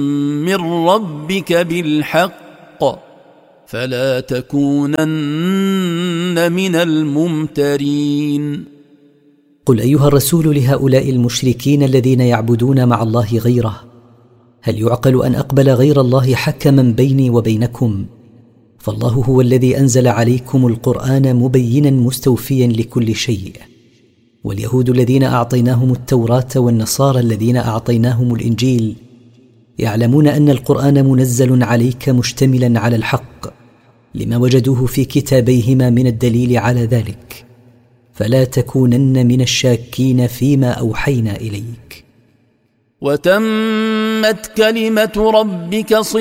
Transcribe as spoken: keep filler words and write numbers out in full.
من ربك بالحق فلا تكونن من الممترين. قل أيها الرسول لهؤلاء المشركين الذين يعبدون مع الله غيره: هل يعقل أن أقبل غير الله حكما بيني وبينكم؟ فالله هو الذي أنزل عليكم القرآن مبينا مستوفيا لكل شيء. واليهود الذين أعطيناهم التوراة والنصارى الذين أعطيناهم الإنجيل يعلمون أن القرآن منزل عليك مشتملا على الحق لما وجدوه في كتابيهما من الدليل على ذلك، فلا تكونن من الشاكين فيما أوحينا إليك. وتمت كلمة ربك صدقا